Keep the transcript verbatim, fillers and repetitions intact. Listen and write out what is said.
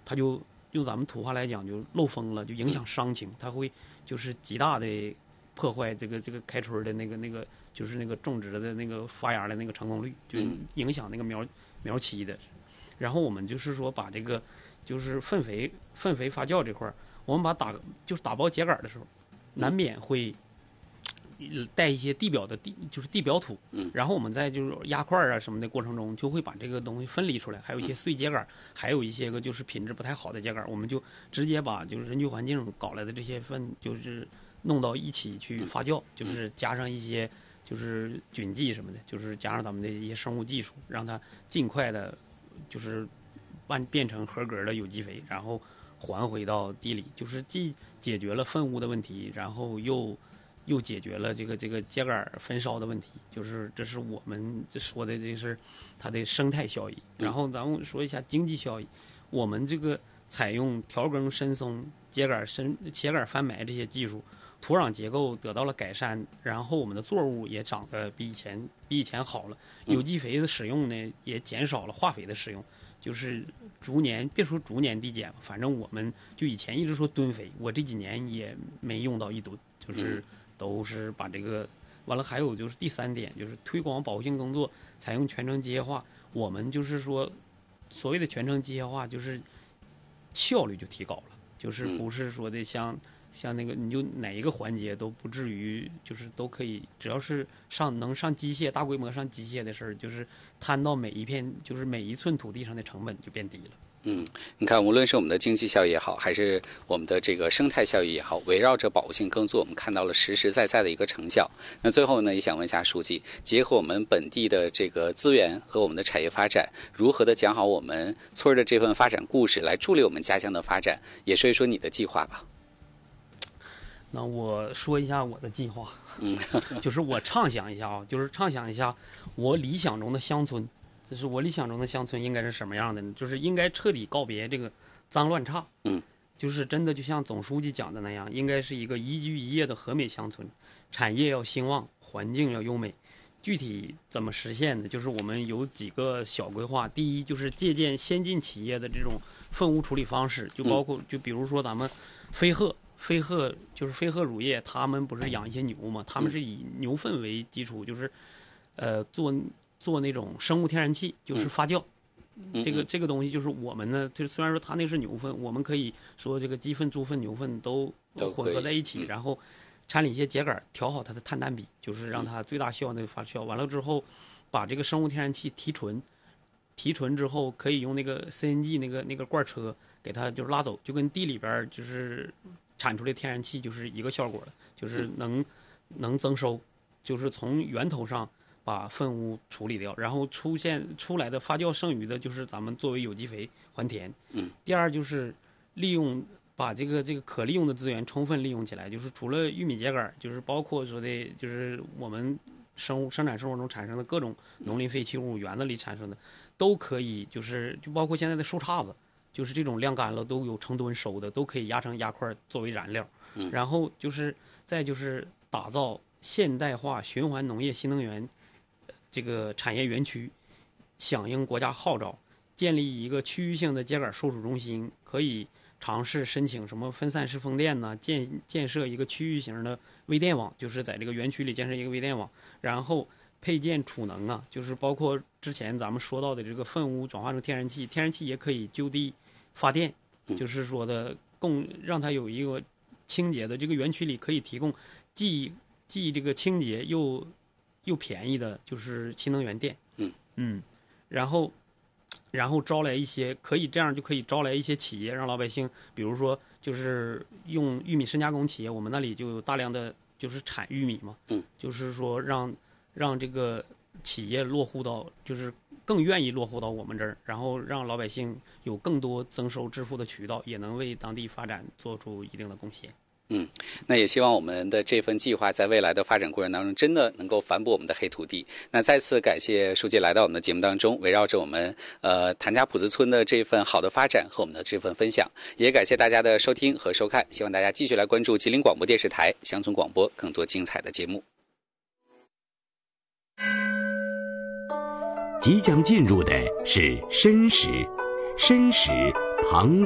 它就用咱们土话来讲就漏风了，就影响伤情，它会就是极大的破坏这个这个开春的那个那个就是那个种植的那个发芽的那个成功率，就影响那个苗苗期的。然后我们就是说把这个就是粪肥粪肥发酵这块，我们把打就是打包秸秆的时候，难免会带一些地表的地就是地表土，然后我们在就是压块啊什么的过程中，就会把这个东西分离出来，还有一些碎秸秆，还有一些个就是品质不太好的秸秆，我们就直接把就是人居环境搞来的这些粪就是弄到一起去发酵，就是加上一些就是菌剂什么的，就是加上咱们的一些生物技术，让它尽快的就是变变成合格的有机肥，然后还回到地里，就是既解决了粪污的问题，然后又又解决了这个这个秸秆焚烧的问题，就是这是我们说的，这是它的生态效益。然后咱们说一下经济效益，我们这个采用调耕深松、秸秆深秸秆翻埋这些技术，土壤结构得到了改善，然后我们的作物也长得比以前比以前好了，有机肥的使用呢也减少了化肥的使用，就是逐年别说逐年递减，反正我们就以前一直说吨肥，我这几年也没用到一吨，就是都是把这个完了。还有就是第三点，就是推广保护性耕作，采用全程机械化。我们就是说所谓的全程机械化，就是效率就提高了，就是不是说的像像那个你就哪一个环节都不至于就是都可以，只要是上能上机械大规模上机械的事儿，就是摊到每一片就是每一寸土地上的成本就变低了。 嗯，你看，无论是我们的经济效益也好，还是我们的这个生态效益也好，围绕着保护性耕作，我们看到了实实在在的一个成效。那最后呢，也想问一下书记，结合我们本地的这个资源和我们的产业发展，如何的讲好我们村的这份发展故事，来助力我们家乡的发展？也说一说你的计划吧。 那我说一下我的计划，嗯，就是我畅想一下啊，就是畅想一下我理想中的乡村。就是我理想中的乡村应该是什么样的呢？就是应该彻底告别这个脏乱差， 嗯， 就是真的就像总书记讲的那样，应该是一个宜居宜业的和美乡村，产业要兴旺，环境要优美。具体怎么实现呢？就是我们有几个小规划。第一，就是借鉴先进企业的这种粪污处理方式，就包括就比如说咱们飞鹤，飞鹤就是飞鹤乳业，他们不是养一些牛嘛？他们是以牛粪为基础，就是呃做。做那种生物天然气，就是发酵，嗯、这个这个东西就是我们呢，就虽然说它那是牛粪，我们可以说这个鸡粪、猪粪、牛粪都混合在一起，然后掺里一些秸秆，调好它的碳氮比，就是让它最大效那个发酵。完了之后，把这个生物天然气提纯，提纯之后可以用那个 C N G 那个那个罐车给它就是拉走，就跟地里边就是产出的天然气就是一个效果了，就是能能增收，就是从源头上把粪污处理掉，然后出现出来的发酵剩余的，就是咱们作为有机肥还田。 嗯。 第二就是利用把这个这个可利用的资源充分利用起来，就是除了玉米秸秆，就是包括说的，就是我们生物生产生活中产生的各种农林废弃物，园子里产生的，都可以就是就包括现在的树杈子，就是这种晾干了都有成吨收的，都可以压成压块作为燃料。 嗯。 然后就是再就是打造现代化循环农业新能源这个产业园区，响应国家号召，建立一个区域性的秸秆收储中心，可以尝试申请什么分散式风电呢？建建设一个区域型的微电网，就是在这个园区里建设一个微电网，然后配建储能啊，就是包括之前咱们说到的这个粪污转化成天然气，天然气也可以就地发电，就是说的供让它有一个清洁的，这个园区里可以提供既既这个清洁又又便宜的，就是新能源电。 嗯嗯，然后然后招来一些可以这样就可以招来一些企业，让老百姓，比如说就是用玉米深加工企业，我们那里就有大量的就是产玉米嘛。 嗯， 就是说让让这个企业落户到，就是更愿意落户到我们这儿，然后让老百姓有更多增收致富的渠道，也能为当地发展做出一定的贡献。 嗯，那也希望我们的这份计划在未来的发展过程当中，真的能够反哺我们的黑土地。那再次感谢书记来到我们的节目当中，围绕着我们呃谭家堡子村的这份好的发展和我们的这份分享，也感谢大家的收听和收看。希望大家继续来关注吉林广播电视台乡村广播更多精彩的节目。 即将进入的是申时，申时庞